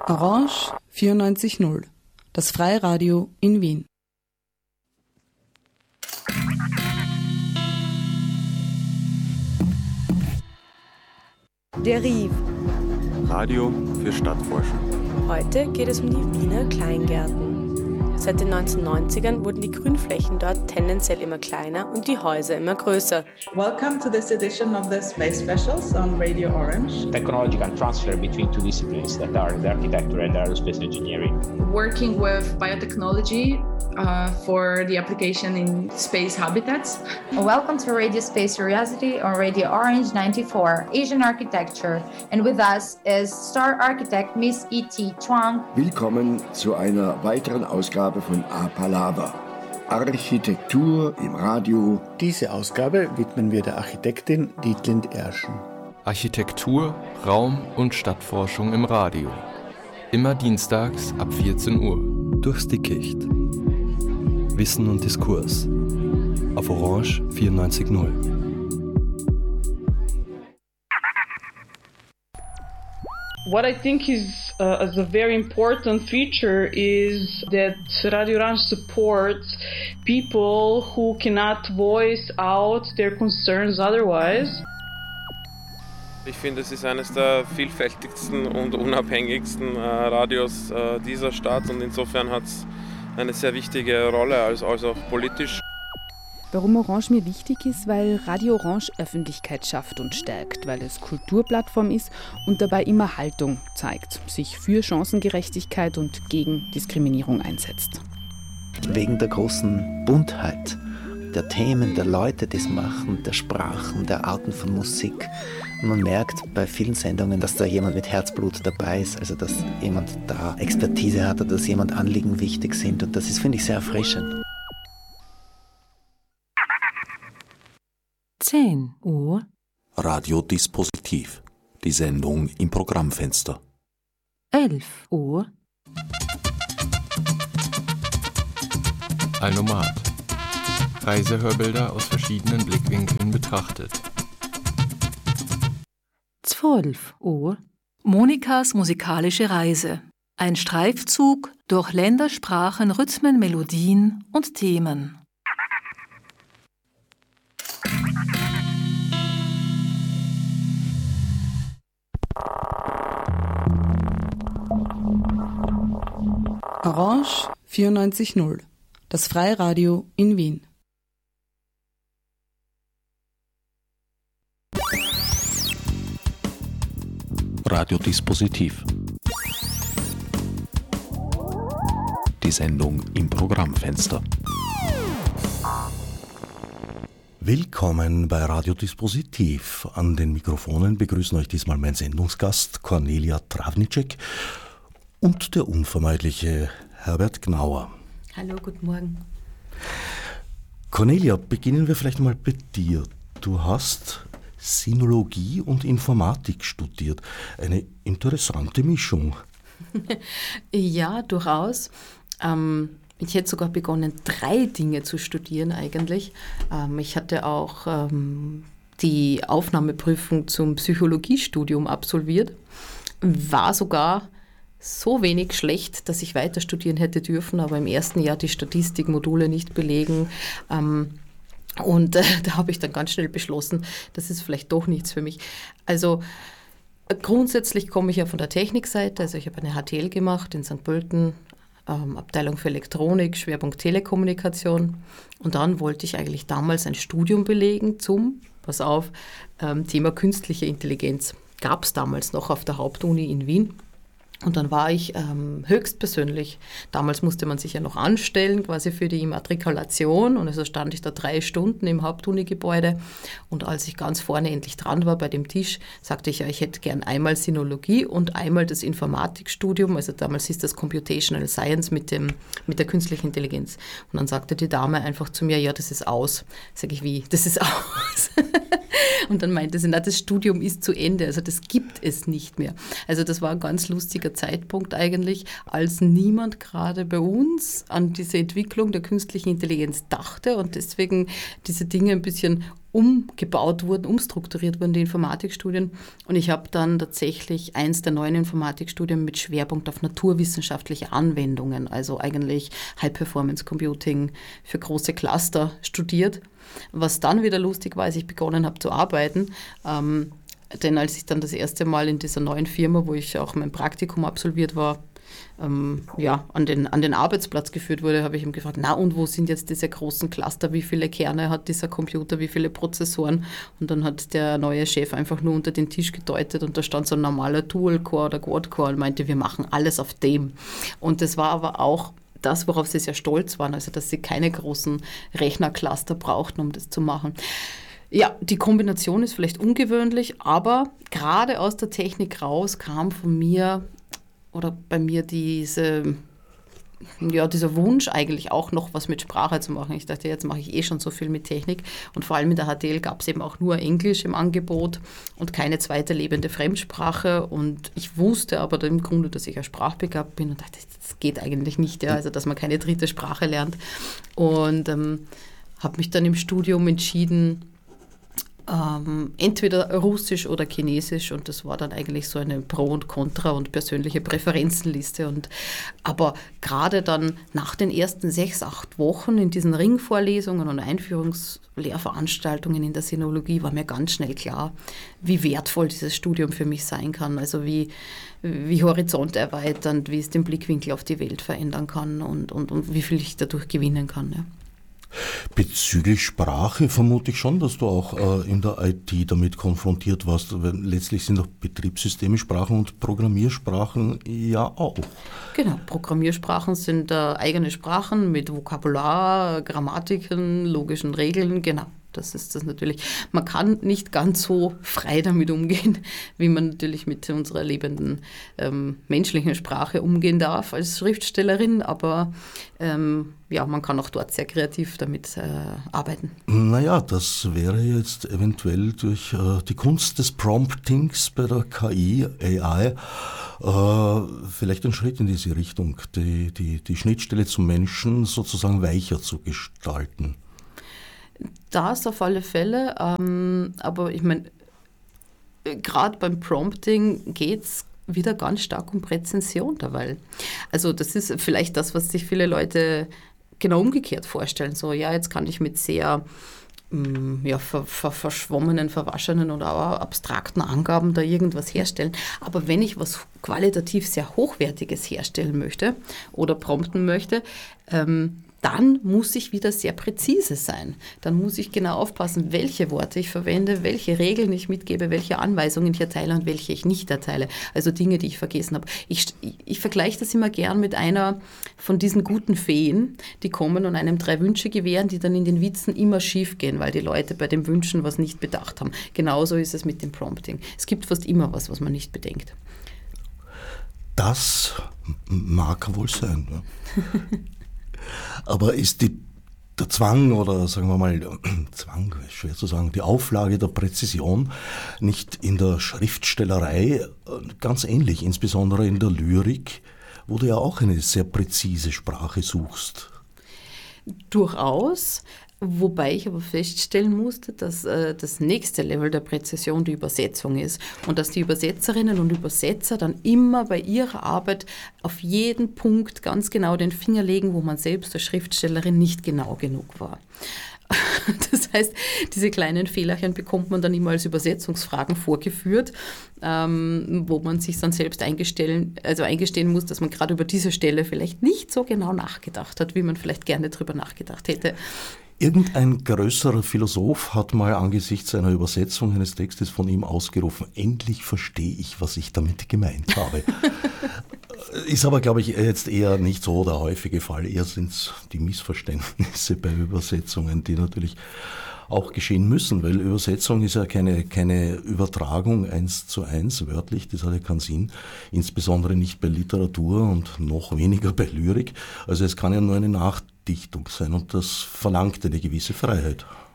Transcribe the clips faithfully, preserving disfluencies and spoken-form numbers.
Orange vierundneunzig Komma null, das Freiradio in Wien. Der Rief. Radio für Stadtforschung. Heute geht es um die Wiener Kleingärten. Seit den neunzehnhundertneunzigern wurden die Grünflächen dort tendenziell immer kleiner und die Häuser immer größer. Welcome to this edition of the Space Specials on Radio Orange. Technological transfer between two disciplines that are the architecture and aerospace engineering. Working with biotechnology uh, for the application in space habitats. Welcome to Radio Space Curiosity on Radio Orange ninety-four, Asian Architecture. And with us is star architect Miss E T Chuang. Willkommen zu einer weiteren Ausgabe von A Palava. Architektur im Radio. Diese Ausgabe widmen wir der Architektin Dietlind Erschen. Architektur, Raum und Stadtforschung im Radio. Immer dienstags ab vierzehn Uhr. Durchs Dickicht. Wissen und Diskurs. Auf Orange vierundneunzig Komma null. What I think is uh, as a very important feature is that Radio Orange supports people who cannot voice out their concerns otherwise. Ich finde, es ist eines der vielfältigsten und unabhängigsten äh, Radios äh, dieser Stadt und insofern hat es eine sehr wichtige Rolle, also, also auch politisch. Warum Orange mir wichtig ist, weil Radio Orange Öffentlichkeit schafft und stärkt, weil es Kulturplattform ist und dabei immer Haltung zeigt, sich für Chancengerechtigkeit und gegen Diskriminierung einsetzt. Wegen der großen Buntheit der Themen, der Leute, die es machen, der Sprachen, der Arten von Musik. Und man merkt bei vielen Sendungen, dass da jemand mit Herzblut dabei ist, also dass jemand da Expertise hat oder dass jemand Anliegen wichtig sind und das ist, finde ich, sehr erfrischend. zehn Uhr. Radiodispositiv. Die Sendung im Programmfenster. elf Uhr. Alnomat. Reisehörbilder aus verschiedenen Blickwinkeln betrachtet. zwölf Uhr. Monikas musikalische Reise. Ein Streifzug durch Länder, Sprachen, Rhythmen, Melodien und Themen. Orange vierundneunzig Komma null, das Freiradio in Wien. Radiodispositiv. Die Sendung im Programmfenster. Willkommen bei Radiodispositiv. An den Mikrofonen begrüßen euch diesmal mein Sendungsgast Cornelia Travnicek und der unvermeidliche Herbert Gnauer. Hallo, guten Morgen. Cornelia, beginnen wir vielleicht mal bei dir. Du hast Sinologie und Informatik studiert. Eine interessante Mischung. Ja, durchaus. Ähm, ich hätte sogar begonnen, drei Dinge zu studieren eigentlich. Ähm, ich hatte auch ähm, die Aufnahmeprüfung zum Psychologiestudium absolviert, war sogar so wenig schlecht, dass ich weiter studieren hätte dürfen, aber im ersten Jahr die Statistikmodule nicht belegen. Ähm, und äh, da habe ich dann ganz schnell beschlossen, das ist vielleicht doch nichts für mich. Also äh, grundsätzlich komme ich ja von der Technikseite, also ich habe eine H T L gemacht in Sankt Pölten, ähm, Abteilung für Elektronik, Schwerpunkt Telekommunikation. Und dann wollte ich eigentlich damals ein Studium belegen zum, pass auf, ähm, Thema künstliche Intelligenz. Gab es damals noch auf der Hauptuni in Wien. Und dann war ich ähm, höchstpersönlich, damals musste man sich ja noch anstellen, quasi für die Immatrikulation. Und also stand ich da drei Stunden im Hauptuni-Gebäude. Und als ich ganz vorne endlich dran war bei dem Tisch, sagte ich ja, ich hätte gern einmal Sinologie und einmal das Informatikstudium. Also damals hieß das Computational Science mit, dem, mit der künstlichen Intelligenz. Und dann sagte die Dame einfach zu mir, ja, das ist aus. Sag ich, wie? Das ist aus. Und dann meinte sie, na, das Studium ist zu Ende, also das gibt es nicht mehr. Also das war ein ganz lustiger Zeitpunkt eigentlich, als niemand gerade bei uns an diese Entwicklung der künstlichen Intelligenz dachte und deswegen diese Dinge ein bisschen umgebaut wurden, umstrukturiert wurden, die Informatikstudien. Und ich habe dann tatsächlich eins der neuen Informatikstudien mit Schwerpunkt auf naturwissenschaftliche Anwendungen, also eigentlich High-Performance-Computing für große Cluster studiert. Was dann wieder lustig war, als ich begonnen habe zu arbeiten, ähm, denn als ich dann das erste Mal in dieser neuen Firma, wo ich auch mein Praktikum absolviert war, ähm, ja, an den, an den Arbeitsplatz geführt wurde, habe ich ihm gefragt, na und wo sind jetzt diese großen Cluster, wie viele Kerne hat dieser Computer, wie viele Prozessoren? Und dann hat der neue Chef einfach nur unter den Tisch gedeutet und da stand so ein normaler Dual-Core oder Quad-Core und meinte, wir machen alles auf dem. Und das war aber auch das, worauf sie sehr stolz waren, also dass sie keine großen Rechnercluster brauchten, um das zu machen. Ja, die Kombination ist vielleicht ungewöhnlich, aber gerade aus der Technik raus kam von mir oder bei mir diese, ja, dieser Wunsch eigentlich auch noch was mit Sprache zu machen. Ich dachte, jetzt mache ich eh schon so viel mit Technik und vor allem in der H T L gab es eben auch nur Englisch im Angebot und keine zweite lebende Fremdsprache und ich wusste aber im Grunde, dass ich ja sprachbegabt bin und dachte, das geht eigentlich nicht, ja, also dass man keine dritte Sprache lernt und ähm, habe mich dann im Studium entschieden, Ähm, entweder Russisch oder Chinesisch und das war dann eigentlich so eine Pro- und Contra- und persönliche Präferenzenliste. Und, aber gerade dann nach den ersten sechs, acht Wochen in diesen Ringvorlesungen und Einführungslehrveranstaltungen in der Sinologie war mir ganz schnell klar, wie wertvoll dieses Studium für mich sein kann, also wie, wie horizonterweiternd, wie es den Blickwinkel auf die Welt verändern kann und, und, und wie viel ich dadurch gewinnen kann. Ja. Bezüglich Sprache vermute ich schon, dass du auch äh, in der I T damit konfrontiert warst. Weil letztlich sind doch Betriebssystemsprachen und Programmiersprachen ja auch. Genau, Programmiersprachen sind äh, eigene Sprachen mit Vokabular, Grammatiken, logischen Regeln, genau. Das ist das natürlich. Man kann nicht ganz so frei damit umgehen, wie man natürlich mit unserer lebenden ähm, menschlichen Sprache umgehen darf als Schriftstellerin, aber ähm, ja, man kann auch dort sehr kreativ damit äh, arbeiten. Naja, das wäre jetzt eventuell durch äh, die Kunst des Promptings bei der K I, A I, äh, vielleicht ein Schritt in diese Richtung, die, die, die Schnittstelle zum Menschen sozusagen weicher zu gestalten. Das auf alle Fälle, ähm, aber ich meine, gerade beim Prompting geht es wieder ganz stark um Präzision dabei. Also das ist vielleicht das, was sich viele Leute genau umgekehrt vorstellen. So, ja, jetzt kann ich mit sehr mh, ja, ver, ver, verschwommenen, verwaschenen oder auch abstrakten Angaben da irgendwas herstellen. Aber wenn ich was qualitativ sehr Hochwertiges herstellen möchte oder prompten möchte, ähm, dann muss ich wieder sehr präzise sein. Dann muss ich genau aufpassen, welche Worte ich verwende, welche Regeln ich mitgebe, welche Anweisungen ich erteile und welche ich nicht erteile. Also Dinge, die ich vergessen habe. Ich, ich, ich vergleiche das immer gern mit einer von diesen guten Feen, die kommen und einem drei Wünsche gewähren, die dann in den Witzen immer schief gehen, weil die Leute bei den Wünschen was nicht bedacht haben. Genauso ist es mit dem Prompting. Es gibt fast immer was, was man nicht bedenkt. Das mag wohl sein, ja. Aber ist die, der Zwang oder sagen wir mal, Zwang, schwer zu sagen, die Auflage der Präzision nicht in der Schriftstellerei ganz ähnlich, insbesondere in der Lyrik, wo du ja auch eine sehr präzise Sprache suchst? Durchaus. Wobei ich aber feststellen musste, dass äh, das nächste Level der Präzision die Übersetzung ist und dass die Übersetzerinnen und Übersetzer dann immer bei ihrer Arbeit auf jeden Punkt ganz genau den Finger legen, wo man selbst als Schriftstellerin nicht genau genug war. Das heißt, diese kleinen Fehlerchen bekommt man dann immer als Übersetzungsfragen vorgeführt, ähm, wo man sich dann selbst eingestehen, also eingestehen muss, dass man gerade über diese Stelle vielleicht nicht so genau nachgedacht hat, wie man vielleicht gerne drüber nachgedacht hätte. Irgendein größerer Philosoph hat mal angesichts einer Übersetzung eines Textes von ihm ausgerufen, endlich verstehe ich, was ich damit gemeint habe. Ist aber, glaube ich, jetzt eher nicht so der häufige Fall. Eher sind es die Missverständnisse bei Übersetzungen, die natürlich auch geschehen müssen, weil Übersetzung ist ja keine, keine Übertragung eins zu eins wörtlich, das hat ja keinen Sinn, insbesondere nicht bei Literatur und noch weniger bei Lyrik. Also es kann ja nur eine Nachdichtung sein und das verlangt eine gewisse Freiheit.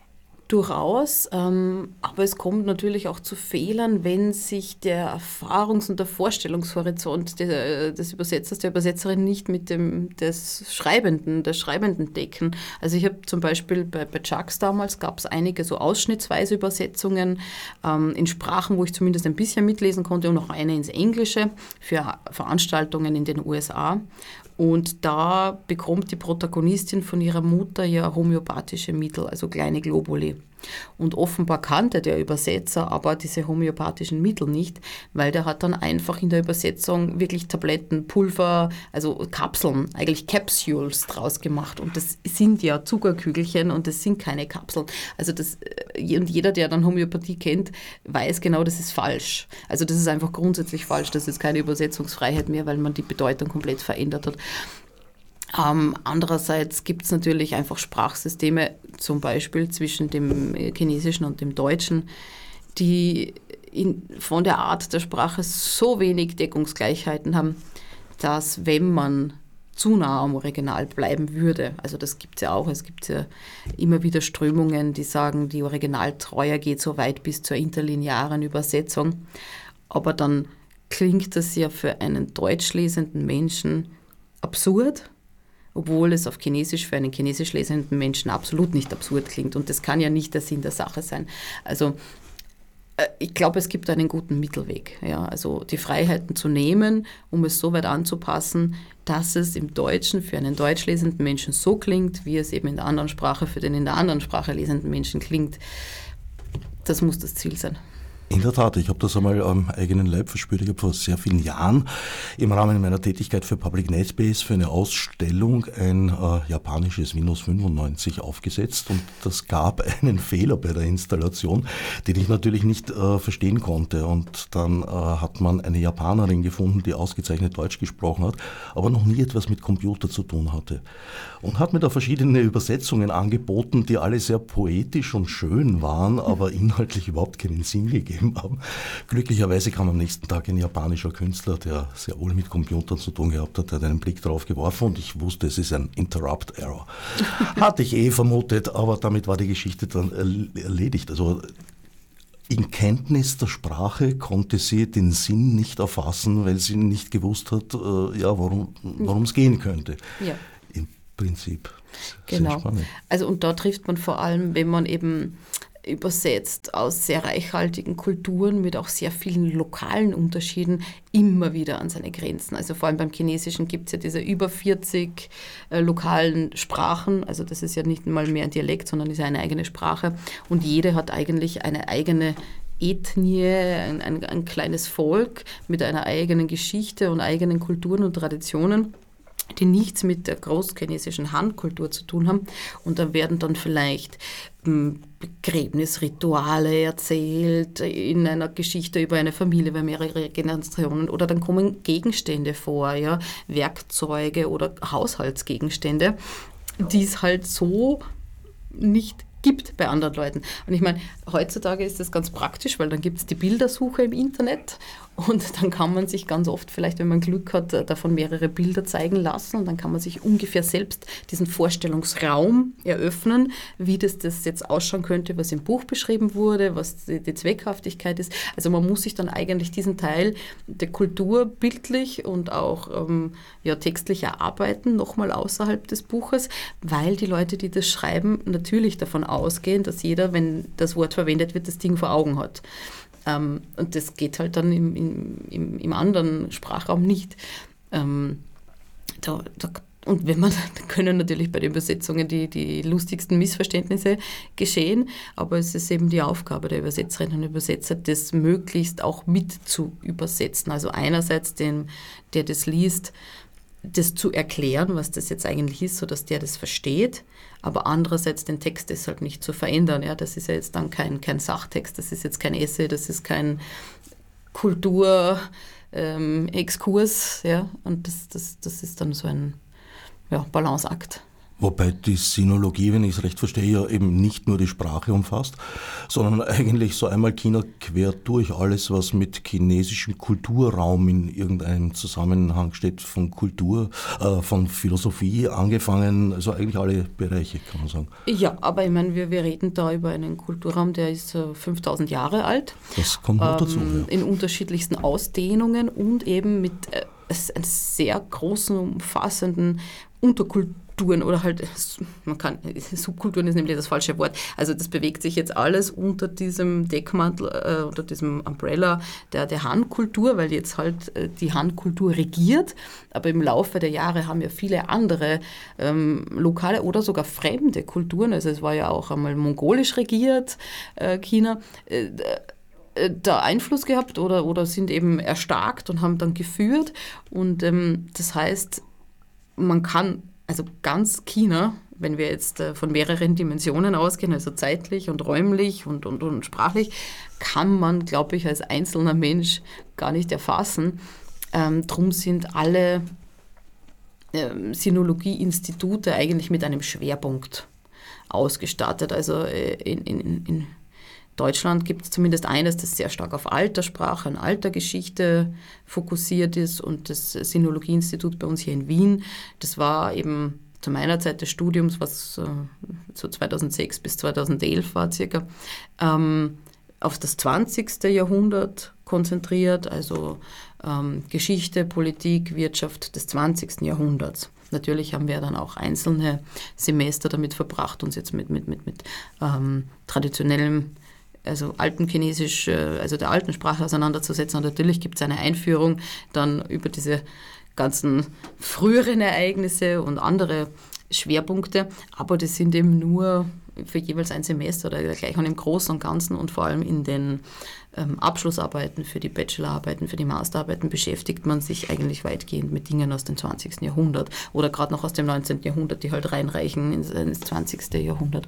Durchaus, ähm, aber es kommt natürlich auch zu Fehlern, wenn sich der Erfahrungs- und der Vorstellungshorizont der, des Übersetzers, der Übersetzerin nicht mit dem des Schreibenden, der Schreibenden decken. Also ich habe zum Beispiel bei, bei Chucks damals gab es einige so ausschnittsweise Übersetzungen ähm, in Sprachen, wo ich zumindest ein bisschen mitlesen konnte und noch eine ins Englische für Veranstaltungen in den U S A. Und da bekommt die Protagonistin von ihrer Mutter ja homöopathische Mittel, also kleine Globuli. Und offenbar kannte der Übersetzer aber diese homöopathischen Mittel nicht, weil der hat dann einfach in der Übersetzung wirklich Tabletten, Pulver, also Kapseln, eigentlich Capsules draus gemacht. Und das sind ja Zuckerkügelchen und das sind keine Kapseln. Also das, und jeder, der dann Homöopathie kennt, weiß genau, das ist falsch. Also das ist einfach grundsätzlich falsch. Das ist keine Übersetzungsfreiheit mehr, weil man die Bedeutung komplett verändert hat. Ähm, andererseits gibt es natürlich einfach Sprachsysteme, zum Beispiel zwischen dem Chinesischen und dem Deutschen, die in, von der Art der Sprache so wenig Deckungsgleichheiten haben, dass wenn man zu nah am Original bleiben würde, also das gibt es ja auch, es gibt ja immer wieder Strömungen, die sagen, die Originaltreue geht so weit bis zur interlinearen Übersetzung, aber dann klingt das ja für einen deutschlesenden Menschen absurd, obwohl es auf Chinesisch für einen chinesisch lesenden Menschen absolut nicht absurd klingt. Und das kann ja nicht der Sinn der Sache sein. Also äh, ich glaube, es gibt einen guten Mittelweg. Ja? Also die Freiheiten zu nehmen, um es so weit anzupassen, dass es im Deutschen für einen deutsch lesenden Menschen so klingt, wie es eben in der anderen Sprache für den in der anderen Sprache lesenden Menschen klingt. Das muss das Ziel sein. In der Tat, ich habe das einmal am eigenen Leib verspürt. Ich habe vor sehr vielen Jahren im Rahmen meiner Tätigkeit für Public Nightspace für eine Ausstellung ein äh, japanisches Windows fünfundneunzig aufgesetzt und das gab einen Fehler bei der Installation, den ich natürlich nicht äh, verstehen konnte. Und dann äh, hat man eine Japanerin gefunden, die ausgezeichnet Deutsch gesprochen hat, aber noch nie etwas mit Computer zu tun hatte. Und hat mir da verschiedene Übersetzungen angeboten, die alle sehr poetisch und schön waren, aber inhaltlich überhaupt keinen Sinn gegeben haben. Glücklicherweise kam am nächsten Tag ein japanischer Künstler, der sehr wohl mit Computern zu tun gehabt hat, der hat einen Blick drauf geworfen und ich wusste, es ist ein Interrupt-Error. Hatte ich eh vermutet, aber damit war die Geschichte dann erledigt. Also in Kenntnis der Sprache konnte sie den Sinn nicht erfassen, weil sie nicht gewusst hat, ja, worum worum es gehen könnte. Ja. Im Prinzip. Genau. Also und da trifft man vor allem, wenn man eben übersetzt aus sehr reichhaltigen Kulturen mit auch sehr vielen lokalen Unterschieden immer wieder an seine Grenzen. Also vor allem beim Chinesischen gibt es ja diese über vierzig äh, lokalen Sprachen, also das ist ja nicht mal mehr ein Dialekt, sondern ist ja eine eigene Sprache und jede hat eigentlich eine eigene Ethnie, ein, ein, ein kleines Volk mit einer eigenen Geschichte und eigenen Kulturen und Traditionen, die nichts mit der großchinesischen Han-Kultur zu tun haben. Und da werden dann vielleicht ähm, Begräbnisrituale erzählt in einer Geschichte über eine Familie über mehrere Generationen oder dann kommen Gegenstände vor, ja, Werkzeuge oder Haushaltsgegenstände, die es halt so nicht gibt bei anderen Leuten. Und ich meine, heutzutage ist das ganz praktisch, weil dann gibt es die Bildersuche im Internet und dann kann man sich ganz oft, vielleicht wenn man Glück hat, davon mehrere Bilder zeigen lassen und dann kann man sich ungefähr selbst diesen Vorstellungsraum eröffnen, wie das, das jetzt ausschauen könnte, was im Buch beschrieben wurde, was die, die Zweckhaftigkeit ist. Also man muss sich dann eigentlich diesen Teil der Kultur bildlich und auch ähm, ja, textlich erarbeiten, nochmal außerhalb des Buches, weil die Leute, die das schreiben, natürlich davon ausgehen, dass jeder, wenn das Wort verwendet wird, das Ding vor Augen hat. Ähm, und das geht halt dann im, im, im anderen Sprachraum nicht. Ähm, da, da, und wenn man, da können natürlich bei den Übersetzungen die, die lustigsten Missverständnisse geschehen, aber es ist eben die Aufgabe der Übersetzerinnen und Übersetzer, das möglichst auch mit zu übersetzen. Also einerseits dem, der das liest, das zu erklären, was das jetzt eigentlich ist, sodass der das versteht, aber andererseits den Text deshalb nicht zu verändern. Ja, das ist ja jetzt dann kein, kein Sachtext, das ist jetzt kein Essay, das ist kein Kulturexkurs, ähm, ja, und das, das, das ist dann so ein ja, Balanceakt. Wobei die Sinologie, wenn ich es recht verstehe, ja eben nicht nur die Sprache umfasst, sondern eigentlich so einmal China quer durch alles, was mit chinesischem Kulturraum in irgendeinem Zusammenhang steht, von Kultur, äh, von Philosophie angefangen, also eigentlich alle Bereiche, kann man sagen. Ja, aber ich meine, wir, wir reden da über einen Kulturraum, der ist äh, fünftausend Jahre alt. Das kommt noch ähm, dazu. Ja. In unterschiedlichsten Ausdehnungen und eben mit äh, einem sehr großen, umfassenden Unterkultur. Oder halt, man kann, Subkulturen ist nämlich das falsche Wort, also das bewegt sich jetzt alles unter diesem Deckmantel, äh, unter diesem Umbrella der, der Han-Kultur, weil jetzt halt äh, die Han-Kultur regiert, aber im Laufe der Jahre haben ja viele andere ähm, lokale oder sogar fremde Kulturen, also es war ja auch einmal mongolisch regiert, äh, China, äh, da Einfluss gehabt oder, oder sind eben erstarkt und haben dann geführt und ähm, das heißt, man kann also ganz China, wenn wir jetzt äh, von mehreren Dimensionen ausgehen, also zeitlich und räumlich und, und, und sprachlich, kann man, glaube ich, als einzelner Mensch gar nicht erfassen. Ähm, drum sind alle ähm, Sinologie-Institute eigentlich mit einem Schwerpunkt ausgestattet. Also äh, in, in, in Deutschland gibt es zumindest eines, das sehr stark auf Alterssprache und Altergeschichte fokussiert ist und das Sinologie-Institut bei uns hier in Wien, das war eben zu meiner Zeit des Studiums, was äh, so zweitausendsechs bis zweitausendelf war circa, ähm, auf das zwanzigste Jahrhundert konzentriert, also ähm, Geschichte, Politik, Wirtschaft des zwanzigsten Jahrhunderts. Natürlich haben wir dann auch einzelne Semester damit verbracht, uns jetzt mit, mit, mit, mit ähm, traditionellem also alten Chinesisch, also der alten Sprache auseinanderzusetzen. Und natürlich gibt es eine Einführung dann über diese ganzen früheren Ereignisse und andere Schwerpunkte, aber das sind eben nur für jeweils ein Semester oder gleich und im Großen und Ganzen und vor allem in den ähm, Abschlussarbeiten, für die Bachelorarbeiten, für die Masterarbeiten beschäftigt man sich eigentlich weitgehend mit Dingen aus dem zwanzigsten Jahrhundert oder gerade noch aus dem neunzehnten Jahrhundert, die halt reinreichen ins, ins zwanzigste Jahrhundert.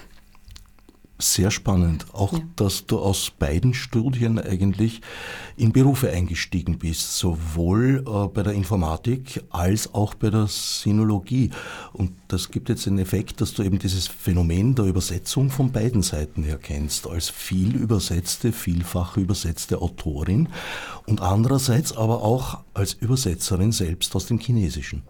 Sehr spannend, auch ja. dass du aus beiden Studien eigentlich in Berufe eingestiegen bist, sowohl äh, bei der Informatik als auch bei der Sinologie. Und das gibt jetzt den Effekt, dass du eben dieses Phänomen der Übersetzung von beiden Seiten her kennst, als viel übersetzte, vielfach übersetzte Autorin und andererseits aber auch als Übersetzerin selbst aus dem Chinesischen.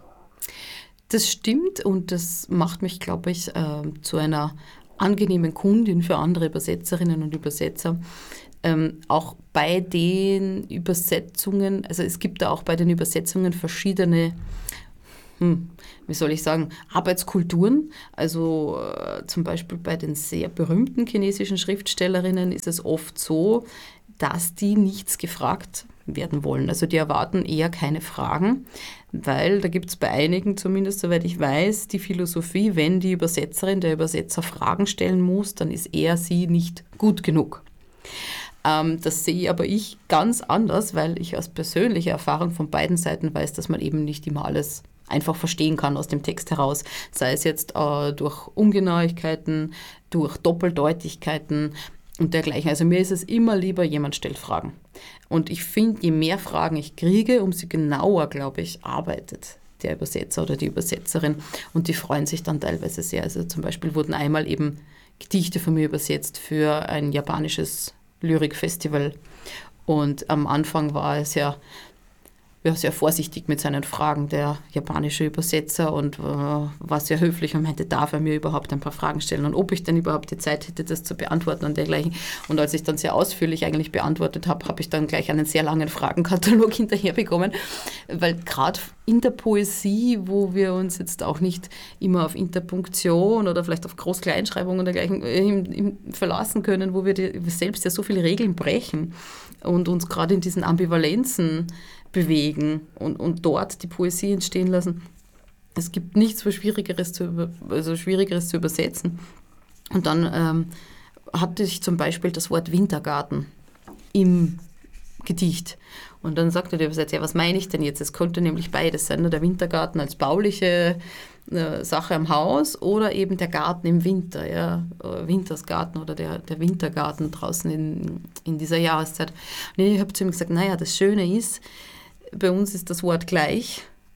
Das stimmt und das macht mich, glaube ich, äh, zu einer angenehmen Kundin für andere Übersetzerinnen und Übersetzer. Ähm, auch bei den Übersetzungen, also es gibt da auch bei den Übersetzungen verschiedene, hm, wie soll ich sagen, Arbeitskulturen. Also äh, zum Beispiel bei den sehr berühmten chinesischen Schriftstellerinnen ist es oft so, dass die nichts gefragt werden wollen. Also die erwarten eher keine Fragen, weil da gibt es bei einigen zumindest, soweit ich weiß, die Philosophie, wenn die Übersetzerin, der Übersetzer Fragen stellen muss, dann ist er, sie nicht gut genug. Ähm, das sehe aber ich ganz anders, weil ich aus persönlicher Erfahrung von beiden Seiten weiß, dass man eben nicht immer alles einfach verstehen kann aus dem Text heraus, sei es jetzt äh, durch Ungenauigkeiten, durch Doppeldeutigkeiten und dergleichen. Also mir ist es immer lieber, jemand stellt Fragen. Und ich finde, je mehr Fragen ich kriege, umso genauer, glaube ich, arbeitet der Übersetzer oder die Übersetzerin. Und die freuen sich dann teilweise sehr. Also zum Beispiel wurden einmal eben Gedichte von mir übersetzt für ein japanisches Lyrikfestival. Und am Anfang war es ja ja, sehr vorsichtig mit seinen Fragen, der japanische Übersetzer, und äh, war sehr höflich und meinte, darf er mir überhaupt ein paar Fragen stellen und ob ich denn überhaupt die Zeit hätte, das zu beantworten und dergleichen. Und als ich dann sehr ausführlich eigentlich beantwortet habe, habe ich dann gleich einen sehr langen Fragenkatalog hinterher bekommen, weil gerade in der Poesie, wo wir uns jetzt auch nicht immer auf Interpunktion oder vielleicht auf Groß-Kleinschreibung und dergleichen äh, verlassen können, wo wir die, selbst ja so viele Regeln brechen und uns gerade in diesen Ambivalenzen bewegen und, und dort die Poesie entstehen lassen. Es gibt nichts so Schwierigeres zu, über, also Schwierigeres zu übersetzen. Und dann ähm, hatte ich zum Beispiel das Wort Wintergarten im Gedicht. Und dann sagte der Übersetzer, ja, was meine ich denn jetzt? Es könnte nämlich beides sein, ne? Der Wintergarten als bauliche äh, Sache am Haus oder eben der Garten im Winter, ja? Wintersgarten oder der, der Wintergarten draußen in, in dieser Jahreszeit. Und ich habe zu ihm gesagt, naja, das Schöne ist, bei uns ist das Wort gleich,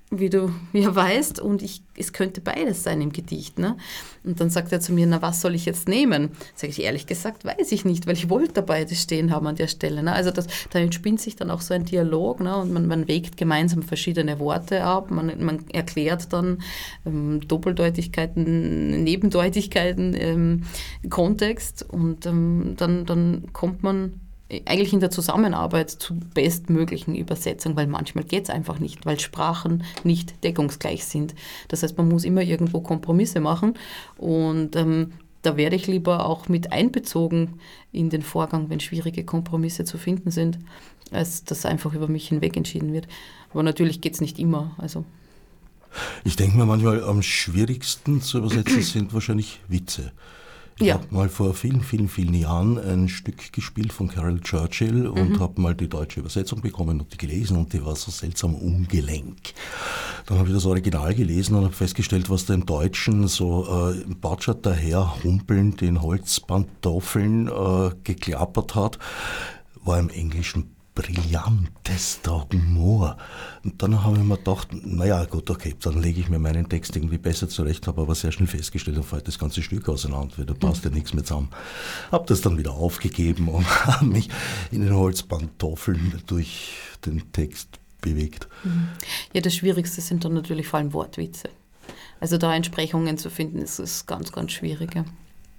wie du ja weißt, und ich, es könnte beides sein im Gedicht. Ne? Und dann sagt er zu mir, na, was soll ich jetzt nehmen? Sage ich, ehrlich gesagt, weiß ich nicht, weil ich wollte da beides stehen haben an der Stelle. Ne? Also das, da entspinnt sich dann auch so ein Dialog, ne? Und man, man wägt gemeinsam verschiedene Worte ab, man, man erklärt dann ähm, Doppeldeutigkeiten, Nebendeutigkeiten, ähm, Kontext, und ähm, dann, dann kommt man eigentlich in der Zusammenarbeit zu bestmöglichen Übersetzungen, weil manchmal geht es einfach nicht, weil Sprachen nicht deckungsgleich sind. Das heißt, man muss immer irgendwo Kompromisse machen, und ähm, da werde ich lieber auch mit einbezogen in den Vorgang, wenn schwierige Kompromisse zu finden sind, als dass einfach über mich hinweg entschieden wird. Aber natürlich geht es nicht immer. Also. Ich denke mir manchmal, am schwierigsten zu übersetzen sind wahrscheinlich Witze. Ich Ja. habe mal vor vielen, vielen, vielen Jahren ein Stück gespielt von Carol Churchill und Mhm. habe mal die deutsche Übersetzung bekommen und die gelesen, und die war so seltsam ungelenk. Dann habe ich das Original gelesen und habe festgestellt, was da im Deutschen so äh, Batschert daher humpelnd in Holzpantoffeln äh, geklappert hat, war im Englischen brillantester Humor. Und dann habe ich mir gedacht, naja gut, okay, dann lege ich mir meinen Text irgendwie besser zurecht, habe aber sehr schnell festgestellt, dann fällt das ganze Stück auseinander, weil da passt ja nichts mehr zusammen. Habe das dann wieder aufgegeben und habe mich in den Holzpantoffeln durch den Text bewegt. Ja, das Schwierigste sind dann natürlich vor allem Wortwitze. Also da Entsprechungen zu finden, ist, ist ganz, ganz schwierig. Ja.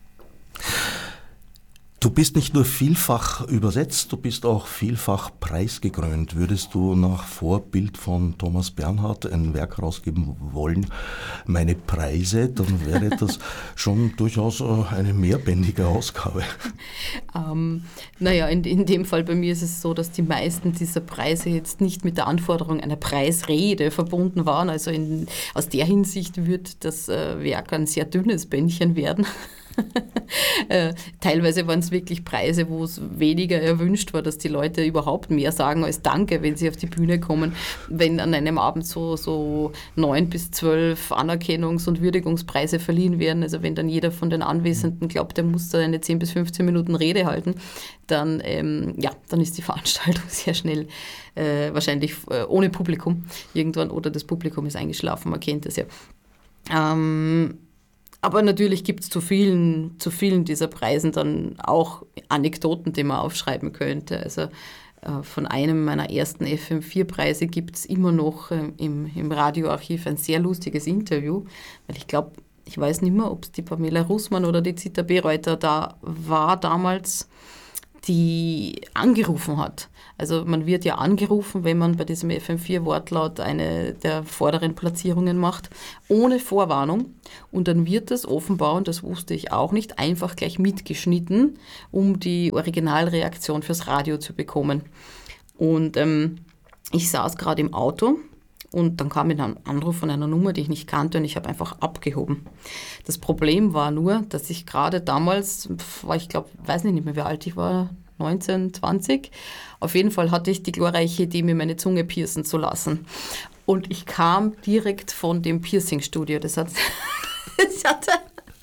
Du bist nicht nur vielfach übersetzt, du bist auch vielfach preisgekrönt. Würdest du nach Vorbild von Thomas Bernhard ein Werk rausgeben wollen, Meine Preise, dann wäre das schon durchaus eine mehrbändige Ausgabe. Ähm, naja, in, in dem Fall bei mir ist es so, dass die meisten dieser Preise jetzt nicht mit der Anforderung einer Preisrede verbunden waren. Also in, aus der Hinsicht wird das äh, Werk ein sehr dünnes Bändchen werden. äh, teilweise waren es wirklich Preise, wo es weniger erwünscht war, dass die Leute überhaupt mehr sagen als Danke, wenn sie auf die Bühne kommen. Wenn an einem Abend so, so neun bis zwölf Anerkennungs- und Würdigungspreise verliehen werden, also wenn dann jeder von den Anwesenden glaubt, er muss da eine zehn bis fünfzehn Minuten Rede halten, dann, ähm, ja, dann ist die Veranstaltung sehr schnell äh, wahrscheinlich äh, ohne Publikum irgendwann, oder das Publikum ist eingeschlafen, man kennt das ja. Ähm, Aber natürlich gibt es zu vielen, zu vielen dieser Preisen dann auch Anekdoten, die man aufschreiben könnte. Also äh, von einem meiner ersten F M vier Preise gibt es immer noch äh, im, im Radioarchiv ein sehr lustiges Interview, weil ich glaube, ich weiß nicht mehr, ob es die Pamela Russmann oder die Zita Bereuter da war damals, die angerufen hat. Also man wird ja angerufen, wenn man bei diesem F M vier Wortlaut eine der vorderen Platzierungen macht, ohne Vorwarnung. Und dann wird das offenbar, und das wusste ich auch nicht, einfach gleich mitgeschnitten, um die Originalreaktion fürs Radio zu bekommen. Und ähm, ich saß gerade im Auto und dann kam mir ein Anruf von einer Nummer, die ich nicht kannte, und ich habe einfach abgehoben. Das Problem war nur, dass ich gerade damals, war ich glaube, weiß nicht mehr, wie alt ich war, neunzehn, zwanzig. Auf jeden Fall hatte ich die glorreiche Idee, mir meine Zunge piercen zu lassen. Und ich kam direkt von dem Piercing-Studio. Das hat, das hatte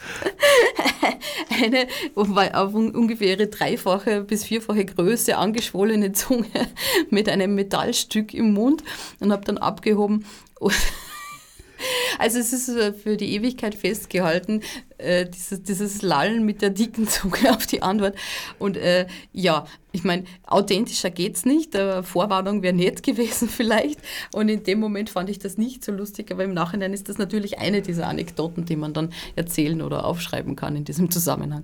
eine auf ungefähr ihre dreifache bis vierfache Größe angeschwollene Zunge mit einem Metallstück im Mund, und habe dann abgehoben. Also es ist für die Ewigkeit festgehalten, äh, dieses, dieses Lallen mit der dicken Zunge auf die Antwort. Und äh, ja, ich meine, authentischer geht's nicht. Äh, Vorwarnung wäre nett gewesen vielleicht. Und in dem Moment fand ich das nicht so lustig. Aber im Nachhinein ist das natürlich eine dieser Anekdoten, die man dann erzählen oder aufschreiben kann in diesem Zusammenhang.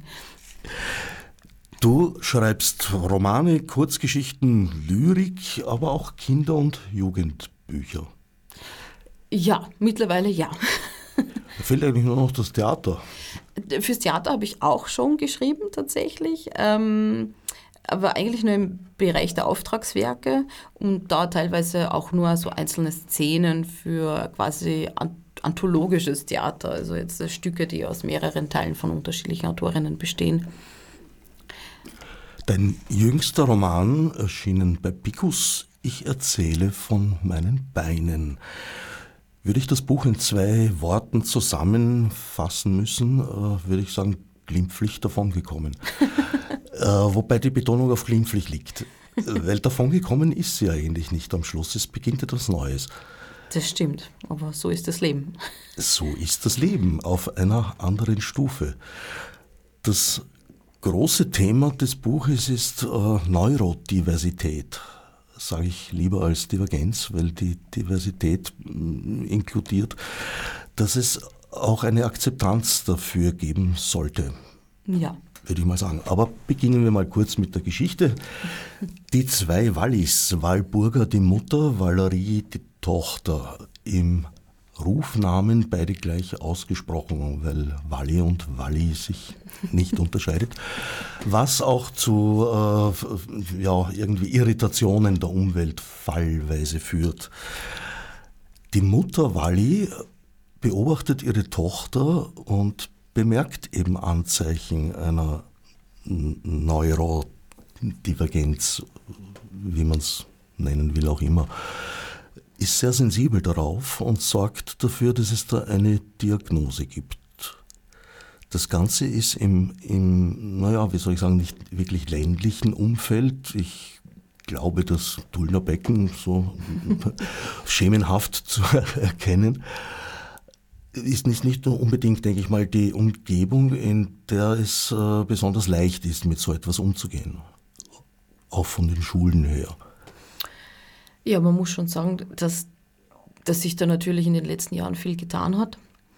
Du schreibst Romane, Kurzgeschichten, Lyrik, aber auch Kinder- und Jugendbücher. Ja, mittlerweile ja. Da fehlt eigentlich nur noch das Theater. Fürs Theater habe ich auch schon geschrieben tatsächlich, ähm, aber eigentlich nur im Bereich der Auftragswerke und da teilweise auch nur so einzelne Szenen für quasi anthologisches Theater, also jetzt Stücke, die aus mehreren Teilen von unterschiedlichen Autorinnen bestehen. Dein jüngster Roman, erschienen bei Picus, Ich erzähle von meinen Beinen. Würde ich das Buch in zwei Worten zusammenfassen müssen, äh, würde ich sagen, glimpflich davongekommen. äh, wobei die Betonung auf glimpflich liegt. Weil davongekommen ist sie eigentlich nicht am Schluss. Es beginnt etwas Neues. Das stimmt, aber so ist das Leben. So ist das Leben auf einer anderen Stufe. Das große Thema des Buches ist äh, Neurodiversität. Sage ich lieber als Divergenz, weil die Diversität mh, inkludiert, dass es auch eine Akzeptanz dafür geben sollte. Ja. Würde ich mal sagen. Aber beginnen wir mal kurz mit der Geschichte. Die zwei Wallis, Walburga die Mutter, Valerie die Tochter, im Rufnamen beide gleich ausgesprochen, weil Walli und Walli sich nicht unterscheidet, was auch zu äh, ja, irgendwie Irritationen der Umwelt fallweise führt. Die Mutter Walli beobachtet ihre Tochter und bemerkt eben Anzeichen einer Neurodivergenz, wie man es nennen will auch immer, ist sehr sensibel darauf und sorgt dafür, dass es da eine Diagnose gibt. Das Ganze ist im, im, naja, wie soll ich sagen, nicht wirklich ländlichen Umfeld. Ich glaube, das Tullner Becken so schemenhaft zu erkennen, ist nicht, nicht nur unbedingt, denke ich mal, die Umgebung, in der es äh, besonders leicht ist, mit so etwas umzugehen. Auch von den Schulen her. Ja, man muss schon sagen, dass, dass sich da natürlich in den letzten Jahren viel getan hat.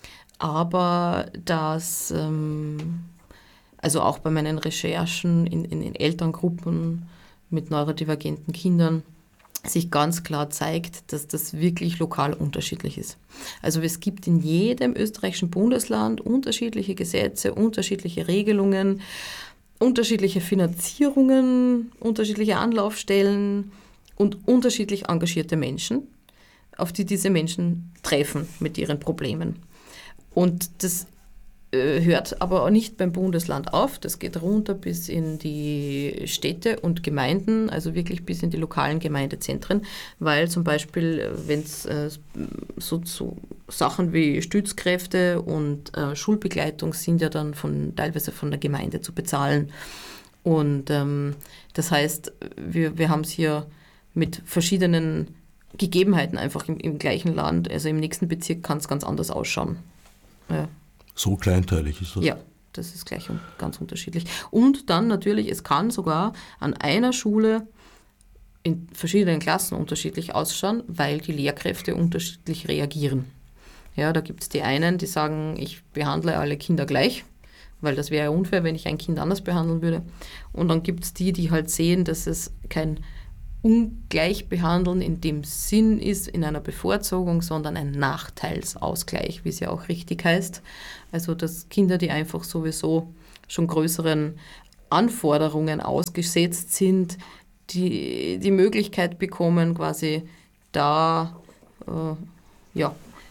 Aber dass, ähm, also auch bei meinen Recherchen in, in, in Elterngruppen mit neurodivergenten Kindern, sich ganz klar zeigt, dass das wirklich lokal unterschiedlich ist. Also es gibt in jedem österreichischen Bundesland unterschiedliche Gesetze, unterschiedliche Regelungen, unterschiedliche Finanzierungen, unterschiedliche Anlaufstellen und unterschiedlich engagierte Menschen, auf die diese Menschen treffen mit ihren Problemen. Und das äh, hört aber auch nicht beim Bundesland auf, das geht runter bis in die Städte und Gemeinden, also wirklich bis in die lokalen Gemeindezentren, weil zum Beispiel, wenn es äh, so, so Sachen wie Stützkräfte und äh, Schulbegleitung sind ja dann von, teilweise von der Gemeinde zu bezahlen. Und ähm, das heißt, wir, wir haben es hier mit verschiedenen Gegebenheiten einfach im, im gleichen Land, also im nächsten Bezirk kann es ganz anders ausschauen. Ja. So kleinteilig ist das? Ja, das ist gleich und ganz unterschiedlich. Und dann natürlich, es kann sogar an einer Schule in verschiedenen Klassen unterschiedlich ausschauen, weil die Lehrkräfte unterschiedlich reagieren. Ja, da gibt es die einen, die sagen, ich behandle alle Kinder gleich, weil das wäre ja unfair, wenn ich ein Kind anders behandeln würde. Und dann gibt es die, die halt sehen, dass es kein Ungleichbehandeln in dem Sinn ist, in einer Bevorzugung, sondern ein Nachteilsausgleich, wie es ja auch richtig heißt. Also dass Kinder, die einfach sowieso schon größeren Anforderungen ausgesetzt sind, die die Möglichkeit bekommen, quasi da, äh, ja,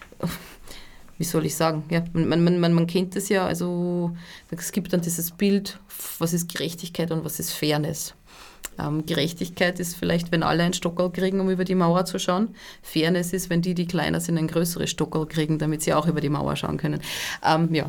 wie soll ich sagen, ja, man, man, man, man kennt es ja, also es gibt dann dieses Bild, was ist Gerechtigkeit und was ist Fairness. Ähm, Gerechtigkeit ist vielleicht, wenn alle ein Stockerl kriegen, um über die Mauer zu schauen. Fairness ist, wenn die, die kleiner sind, ein größeres Stockerl kriegen, damit sie auch über die Mauer schauen können. Ähm, ja.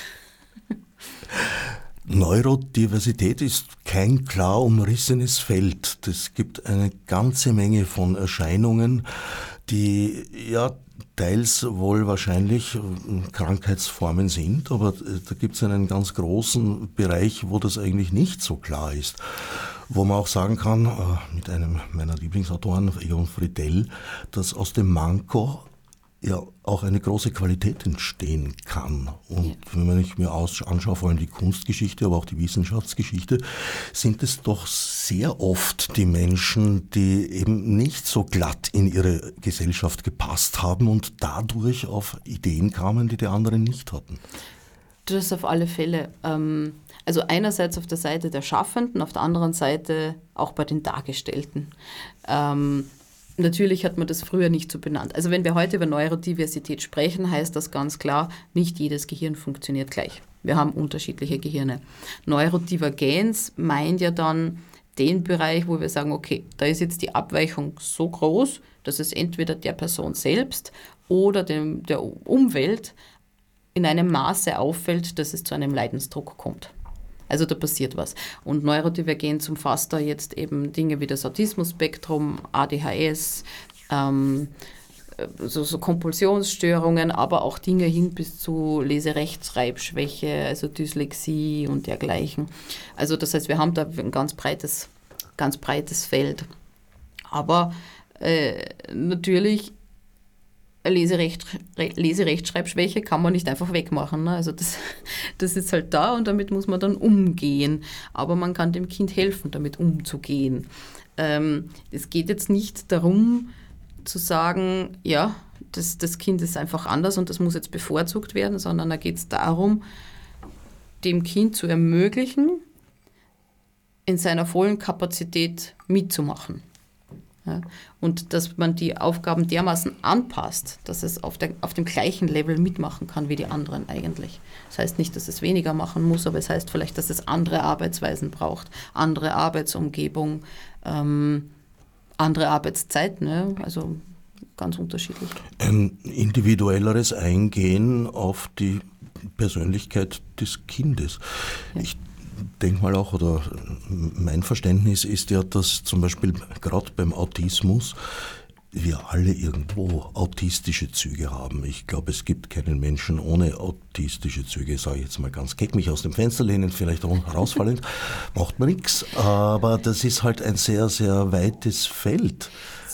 Neurodiversität ist kein klar umrissenes Feld. Es gibt eine ganze Menge von Erscheinungen, die ja teils wohl wahrscheinlich Krankheitsformen sind, aber da gibt es einen ganz großen Bereich, wo das eigentlich nicht so klar ist. Wo man auch sagen kann, mit einem meiner Lieblingsautoren, Egon Friedell, dass aus dem Manko ja auch eine große Qualität entstehen kann. Und ja. Wenn ich mir anschaue, vor allem die Kunstgeschichte, aber auch die Wissenschaftsgeschichte, sind es doch sehr oft die Menschen, die eben nicht so glatt in ihre Gesellschaft gepasst haben und dadurch auf Ideen kamen, die die anderen nicht hatten. Das auf alle Fälle. Also einerseits auf der Seite der Schaffenden, auf der anderen Seite auch bei den Dargestellten. Ähm, natürlich hat man das früher nicht so benannt. Also wenn wir heute über Neurodiversität sprechen, heißt das ganz klar, nicht jedes Gehirn funktioniert gleich. Wir haben unterschiedliche Gehirne. Neurodivergenz meint ja dann den Bereich, wo wir sagen, okay, da ist jetzt die Abweichung so groß, dass es entweder der Person selbst oder dem, der Umwelt in einem Maße auffällt, dass es zu einem Leidensdruck kommt. Also da passiert was. Und Neurodivergenz umfasst da jetzt eben Dinge wie das Autismus-Spektrum, A D H S, ähm, so, so Kompulsionsstörungen, aber auch Dinge hin bis zu Leserechtschreibschwäche, also Dyslexie und dergleichen. Also das heißt, wir haben da ein ganz breites, ganz breites Feld. Aber äh, natürlich Leserecht, Leserechtschreibschwäche kann man nicht einfach wegmachen. Ne? Also das, das ist halt da und damit muss man dann umgehen. Aber man kann dem Kind helfen, damit umzugehen. Ähm, es geht jetzt nicht darum, zu sagen, ja, das, das Kind ist einfach anders und das muss jetzt bevorzugt werden, sondern da geht es darum, dem Kind zu ermöglichen, in seiner vollen Kapazität mitzumachen. Ja, und dass man die Aufgaben dermaßen anpasst, dass es auf, der, auf dem gleichen Level mitmachen kann wie die anderen eigentlich. Das heißt nicht, dass es weniger machen muss, aber es heißt vielleicht, dass es andere Arbeitsweisen braucht, andere Arbeitsumgebung, ähm, andere Arbeitszeiten, ne? Also ganz unterschiedlich. Ein individuelleres Eingehen auf die Persönlichkeit des Kindes. Ja. Ich denke mal auch, oder mein Verständnis ist ja, dass zum Beispiel gerade beim Autismus wir alle irgendwo autistische Züge haben. Ich glaube, es gibt keinen Menschen ohne autistische Züge, sage ich jetzt mal ganz keck, mich aus dem Fenster lehnen, vielleicht auch herausfallend, macht man nichts, aber das ist halt ein sehr, sehr weites Feld.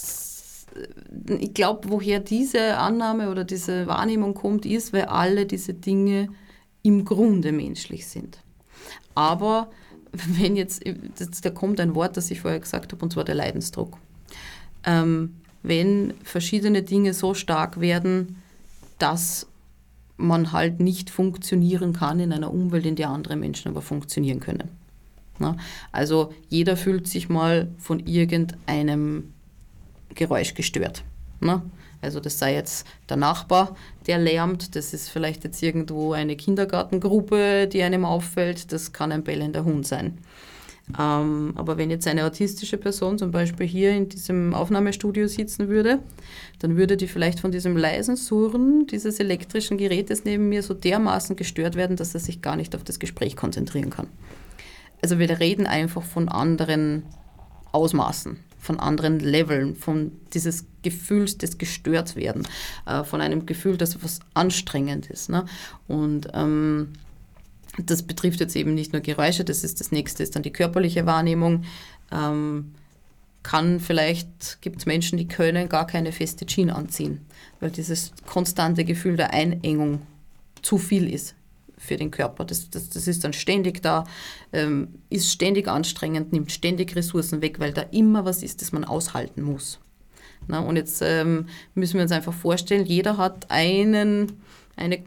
Ich glaube, woher diese Annahme oder diese Wahrnehmung kommt, ist, weil alle diese Dinge im Grunde menschlich sind. Aber wenn jetzt, da kommt ein Wort, das ich vorher gesagt habe, und zwar der Leidensdruck. Ähm, wenn verschiedene Dinge so stark werden, dass man halt nicht funktionieren kann in einer Umwelt, in der andere Menschen aber funktionieren können. Na? Also jeder fühlt sich mal von irgendeinem Geräusch gestört. Na? Also das sei jetzt der Nachbar, der lärmt, das ist vielleicht jetzt irgendwo eine Kindergartengruppe, die einem auffällt, das kann ein bellender Hund sein. Ähm, aber wenn jetzt eine autistische Person zum Beispiel hier in diesem Aufnahmestudio sitzen würde, dann würde die vielleicht von diesem leisen Surren dieses elektrischen Gerätes neben mir so dermaßen gestört werden, dass er sich gar nicht auf das Gespräch konzentrieren kann. Also wir reden einfach von anderen Ausmaßen, von anderen Leveln, von dieses Gefühls des Gestörtwerden, äh, von einem Gefühl, das was anstrengend ist. Ne? Und ähm, das betrifft jetzt eben nicht nur Geräusche, das ist das nächste, ist dann die körperliche Wahrnehmung. Ähm, kann vielleicht, gibt es Menschen, die können gar keine feste Jeans anziehen, weil dieses konstante Gefühl der Einengung zu viel ist für den Körper. Das, das, das ist dann ständig da, ähm, ist ständig anstrengend, nimmt ständig Ressourcen weg, weil da immer was ist, das man aushalten muss. Na, und jetzt ähm, müssen wir uns einfach vorstellen, jeder hat einen, eine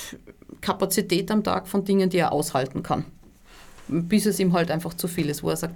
Kapazität am Tag von Dingen, die er aushalten kann. Bis es ihm halt einfach zu viel ist, wo er sagt,